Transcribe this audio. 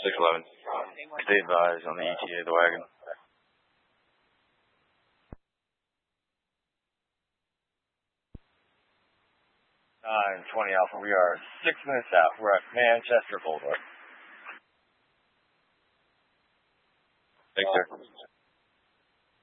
611. Stay advised on the ETA of the wagon. 920 Alpha, we are 6 minutes out. We're at Manchester Boulevard. Thanks, sir.